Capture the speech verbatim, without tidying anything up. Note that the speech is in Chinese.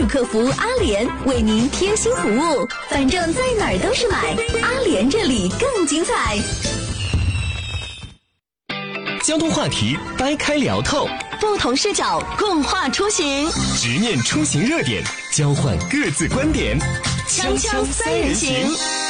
客服阿联为您贴心服务，反正在哪儿都是买，阿联这里更精彩。 交通话题掰开聊透， 不同视角共话出行， 直面出行热点，交换各自观点， 锵锵三人行。